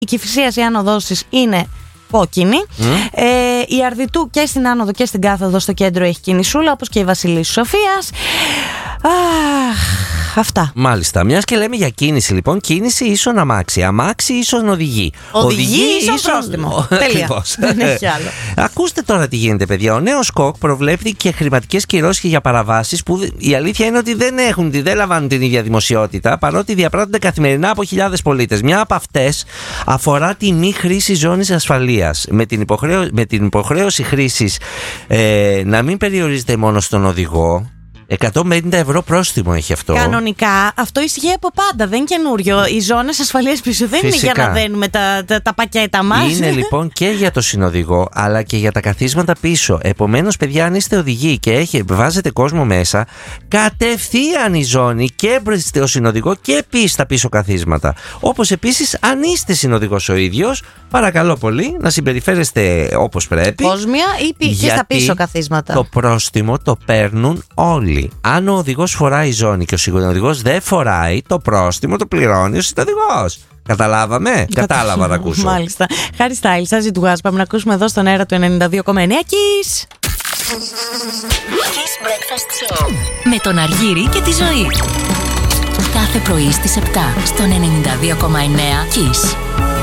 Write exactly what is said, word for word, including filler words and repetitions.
η Κηφισίας η άνοδός της είναι κόκκινη. Mm. Ε, η Αρδιτού και στην άνοδο και στην κάθοδο στο κέντρο έχει κινησούλα, όπως και η Βασιλίσσου Σοφίας. Αχ, αυτά. Μάλιστα. Μιας και λέμε για κίνηση, λοιπόν, κίνηση ίσον αμάξι. Αμάξι ίσον οδηγή. Οδηγή ίσον πρόστιμο. Τέλεια. Δεν έχει άλλο. Ακούστε τώρα τι γίνεται, παιδιά. Ο νέος ΚΟΚ προβλέπει και χρηματικές κυρώσεις για παραβάσεις που η αλήθεια είναι ότι δεν έχουν, δεν λαμβάνουν την ίδια δημοσιότητα, παρότι διαπράττονται καθημερινά από χιλιάδες πολίτες. Μια από αυτές αφορά τη μη χρήση ζώνης ασφαλείας. Με την, υποχρέω, με την υποχρέωση χρήσης ε, να μην περιορίζεται μόνο στον οδηγό. εκατόν πενήντα ευρώ πρόστιμο έχει αυτό. Κανονικά αυτό ισχύει από πάντα, δεν είναι καινούριο. Οι ζώνες ασφαλείας πίσω δεν Φυσικά. είναι για να δένουμε τα, τα, τα πακέτα μας. Είναι λοιπόν και για το συνοδηγό αλλά και για τα καθίσματα πίσω. Επομένως, παιδιά, αν είστε οδηγοί και έχει, βάζετε κόσμο μέσα, κατευθείαν η ζώνη και μπροστά ο συνοδηγό και επίσης τα πίσω καθίσματα. Όπως επίσης, αν είστε συνοδηγός ο ίδιος, παρακαλώ πολύ να συμπεριφέρεστε όπως πρέπει. Κόσμια ή και στα πίσω καθίσματα. Το πρόστιμο το παίρνουν όλοι. Αν ο οδηγός φοράει ζώνη και ο συνοδηγός δεν φοράει, το πρόστιμο το πληρώνει ο συνοδηγός. Καταλάβαμε? Κατάλαβα να ακούσω. Μάλιστα. Χάρη Στάιλ, σας ζητουγάς. Πάμε να ακούσουμε εδώ στον αέρα του ενενήντα δύο κόμμα εννέα. Kiss! Kiss Breakfast Show. Με τον Αργύρη και τη Ζωή. Κάθε πρωί στις επτά στον ενενήντα δύο κόμμα εννέα Kiss.